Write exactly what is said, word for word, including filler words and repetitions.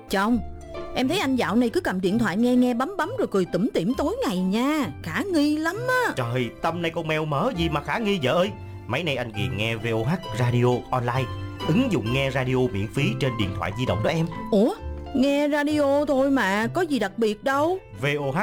Chồng, em thấy anh dạo này cứ cầm điện thoại nghe nghe bấm bấm rồi cười tủm tỉm tối ngày nha. Khả nghi lắm á. Trời, Tâm này con mèo mỡ gì mà khả nghi vợ ơi. Mấy nay anh ghiền nghe vê o hát Radio Online, ứng dụng nghe radio miễn phí trên điện thoại di động đó em. Ủa, nghe radio thôi mà, có gì đặc biệt đâu. vê o hát